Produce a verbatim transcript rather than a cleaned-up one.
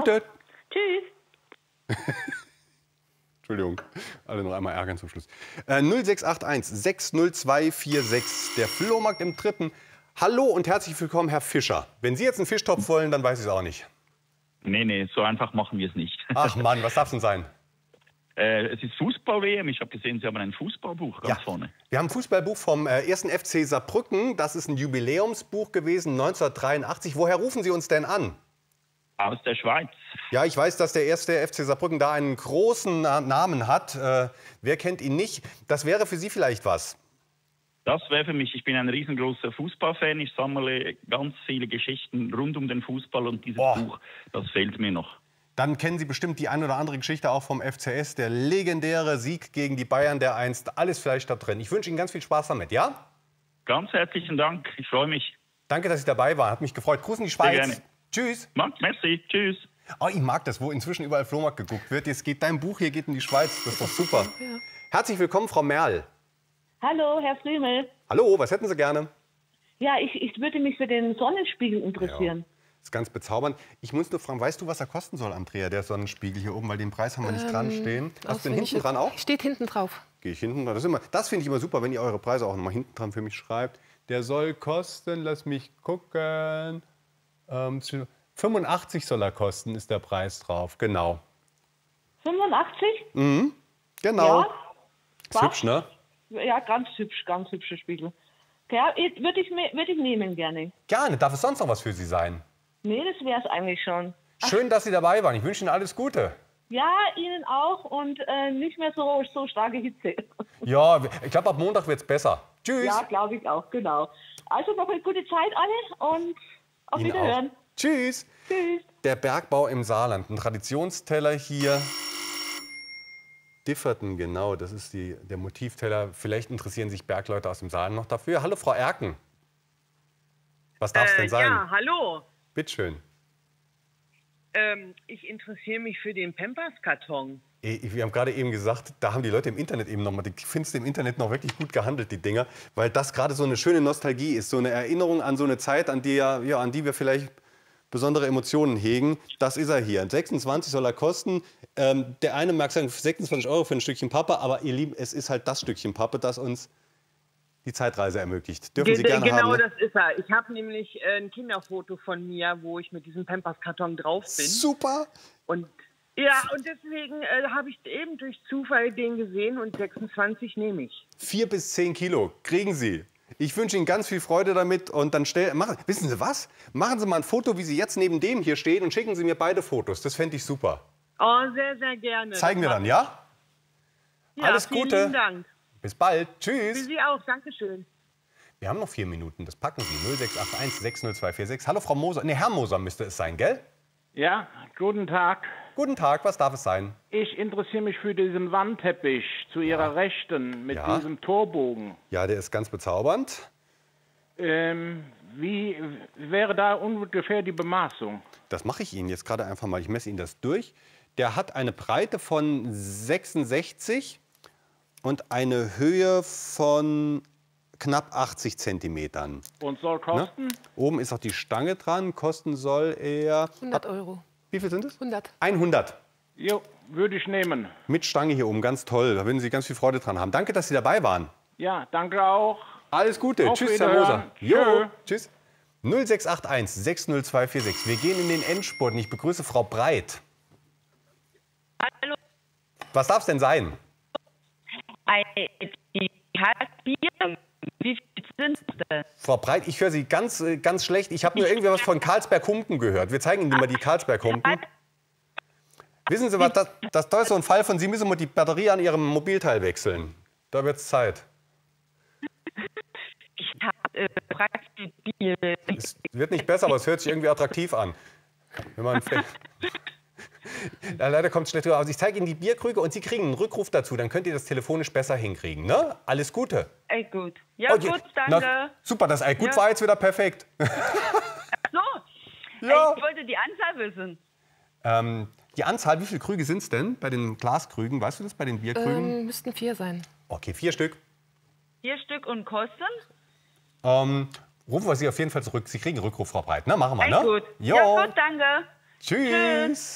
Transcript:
Gute. Tschüss. Entschuldigung, alle noch einmal ärgern zum Schluss. Äh, null sechs acht eins sechs null zwei vier sechs, der Flohmarkt im Dritten. Hallo und herzlich willkommen, Herr Fischer. Wenn Sie jetzt einen Fischtopf wollen, dann weiß ich es auch nicht. Nee, nee, so einfach machen wir es nicht. Ach Mann, was darf es denn sein? Äh, es ist Fußball-W M. Ich habe gesehen, Sie haben ein Fußballbuch ganz Ja. vorne. Wir haben ein Fußballbuch vom äh, ersten F C Saarbrücken. Das ist ein Jubiläumsbuch gewesen, neunzehnhundertdreiundachtzig. Woher rufen Sie uns denn an? Aus der Schweiz. Ja, ich weiß, dass der erste F C Saarbrücken da einen großen Na- Namen hat. Äh, wer kennt ihn nicht? Das wäre für Sie vielleicht was. Das wäre für mich, ich bin ein riesengroßer Fußballfan. Ich sammle ganz viele Geschichten rund um den Fußball und dieses Oh. Buch, das fehlt mir noch. Dann kennen Sie bestimmt die ein oder andere Geschichte auch vom F C S. Der legendäre Sieg gegen die Bayern, der einst. Alles vielleicht da drin. Ich wünsche Ihnen ganz viel Spaß damit, ja? Ganz herzlichen Dank. Ich freue mich. Danke, dass Sie dabei waren. Hat mich gefreut. Grüßen die Sehr Schweiz. gerne. Tschüss. Macht, merci. Tschüss. Oh, ich mag das, wo inzwischen überall Flohmarkt geguckt wird. Jetzt geht dein Buch hier geht in die Schweiz. Das ist doch super. Herzlich willkommen, Frau Merl. Hallo, Herr Friemel. Hallo, was hätten Sie gerne? Ja, ich, ich würde mich für den Sonnenspiegel interessieren. Das ist ganz bezaubernd. Ich muss nur fragen, weißt du, was er kosten soll, Andrea, der Sonnenspiegel hier oben? Weil den Preis haben wir nicht Ähm, dran stehen. Hast du den auswendig hinten dran auch? Steht hinten drauf. Gehe ich hinten dran. Das, ist immer- das finde ich immer super, wenn ihr eure Preise auch noch mal hinten dran für mich schreibt. Der soll kosten, lass mich gucken, ähm, fünfundachtzig soll er kosten, ist der Preis drauf. Genau. fünfundachtzig? Genau. Ja. Ist hübsch, ne? Ja, ganz hübsch, ganz hübscher Spiegel. Ja, würde ich, mir- würd ich nehmen gerne. Gerne. Darf es sonst noch was für Sie sein? Nee, das wäre es eigentlich schon. Schön, dass Sie dabei waren. Ich wünsche Ihnen alles Gute. Ja, Ihnen auch und äh, nicht mehr so, so starke Hitze. Ja, ich glaube, ab Montag wird es besser. Tschüss. Ja, glaube ich auch, genau. Also noch eine gute Zeit alle und auf Ihnen Wiederhören. auch. Tschüss. Tschüss. Der Bergbau im Saarland, ein Traditionsteller hier. Differten, genau, das ist die, der Motivteller. Vielleicht interessieren sich Bergleute aus dem Saarland noch dafür. Hallo, Frau Erken. Was darf es denn sein? Ja, hallo. Bitte schön. Ähm, ich interessiere mich für den Pampers-Karton. Wir haben gerade eben gesagt, da haben die Leute im Internet eben noch mal, die findest du im Internet noch wirklich gut gehandelt, die Dinger, weil das gerade so eine schöne Nostalgie ist, so eine Erinnerung an so eine Zeit, an die, ja, ja, an die wir vielleicht besondere Emotionen hegen. Das ist er hier. sechsundzwanzig soll er kosten. Ähm, der eine mag sagen, sechsundzwanzig Euro für ein Stückchen Pappe, aber ihr Lieben, es ist halt das Stückchen Pappe, das uns die Zeitreise ermöglicht. Dürfen Sie Ge- gerne genau, haben. Ne? das ist er. Ich habe nämlich äh, ein Kinderfoto von mir, wo ich mit diesem Pampers-Karton drauf bin. Super. Und ja, und deswegen äh, habe ich eben durch Zufall den gesehen und sechsundzwanzig nehme ich. Vier bis zehn Kilo kriegen Sie. Ich wünsche Ihnen ganz viel Freude damit und dann stell, machen, wissen Sie was? Machen Sie mal ein Foto, wie Sie jetzt neben dem hier stehen und schicken Sie mir beide Fotos. Das fände ich super. Oh, sehr, sehr gerne. Zeigen wir Das dann, mache ja? ich. Ja, Alles vielen Gute. lieben Dank. Bis bald. Für Tschüss. Sie auch. Dankeschön. Wir haben noch vier Minuten. Das packen Sie. null sechs acht eins sechs null zwei vier sechs. Hallo, Frau Moser. Ne, Herr Moser müsste es sein, gell? Ja, guten Tag. Guten Tag. Was darf es sein? Ich interessiere mich für diesen Wandteppich zu Ihrer Rechten mit Ja. diesem Torbogen. Ja, der ist ganz bezaubernd. Ähm, wie wäre da ungefähr die Bemaßung? Das mache ich Ihnen jetzt gerade einfach mal. Ich messe Ihnen das durch. Der hat eine Breite von sechsundsechzig und eine Höhe von knapp achtzig Zentimetern. Und soll kosten? Ne? Oben ist auch die Stange dran. Kosten soll er... hundert Euro. Wie viel sind es? hundert. hundert. Jo, würde ich nehmen. Mit Stange hier oben. Ganz toll. Da würden Sie ganz viel Freude dran haben. Danke, dass Sie dabei waren. Ja, danke auch. Alles Gute. Auf Tschüss, Herr Wiederhören. Moser. Jo. Tschö. Tschüss. null sechs acht eins sechs null zwei vier sechs. Wir gehen in den Endspurt. Und ich begrüße Frau Breit. Hallo, Was darf es denn sein? die Bier. Wie viel sind es denn? Frau Breit, ich höre Sie ganz, äh, ganz schlecht. Ich habe nur irgendwie was von Karlsberg-Humpen gehört. Wir zeigen Ihnen mal die Karlsberg-Humpen. Wissen Sie was, das, das da ist so ein Fall von, Sie müssen mal die Batterie an Ihrem Mobilteil wechseln. Da wird es Zeit. Ich habe äh, praktisch Bier. Es wird nicht besser, aber es hört sich irgendwie attraktiv an. Wenn man ja, leider kommt es schlecht rüber. Also ich zeige Ihnen die Bierkrüge und Sie kriegen einen Rückruf dazu. Dann könnt ihr das telefonisch besser hinkriegen. Ne? Alles Gute. Ey, gut. Ja, Oh, je- gut, danke. Na, super, das Ei gut Ja. war jetzt wieder perfekt. So, Ja. Ey, ich wollte die Anzahl wissen. Ähm, die Anzahl, wie viele Krüge sind es denn bei den Glaskrügen? Weißt du das bei den Bierkrügen? Ähm, müssten vier sein. Okay, vier Stück. Vier Stück und kosten? Ähm, rufen wir Sie auf jeden Fall zurück. Sie kriegen einen Rückruf, Frau Breit. Ne? Machen wir, Ey, ne? gut. Jo. Ja, gut, danke. Tschüss.